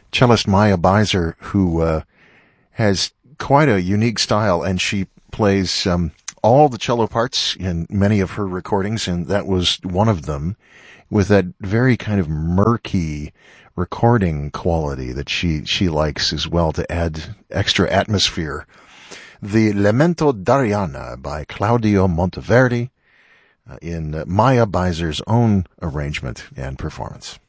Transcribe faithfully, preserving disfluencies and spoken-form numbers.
cellist Maya Beiser, who uh, has quite a unique style, and she plays um, all the cello parts in many of her recordings, and that was one of them, with that very kind of murky recording quality that she, she likes as well to add extra atmosphere. The Lamento d'Arianna by Claudio Monteverdi uh, in Maya Beiser's own arrangement and performance.